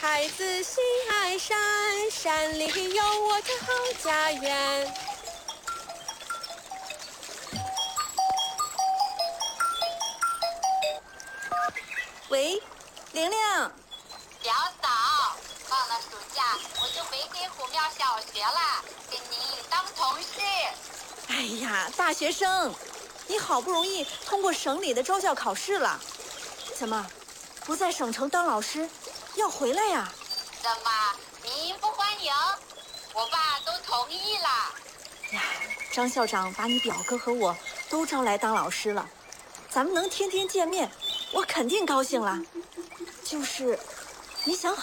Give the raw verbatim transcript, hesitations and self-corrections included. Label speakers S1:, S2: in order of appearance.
S1: 孩子心爱山，山里有我的好家园。
S2: 喂，玲玲。
S3: 表嫂，放了暑假我就回给虎庙小学了，跟您当同事。
S2: 哎呀，大学生，你好不容易通过省里的招教考试了，怎么不在省城当老师，要回来呀？
S3: 怎么您不欢迎？我爸都同意了。
S2: 呀，张校长把你表哥和我都招来当老师了，咱们能天天见面，我肯定高兴了。就是，你想好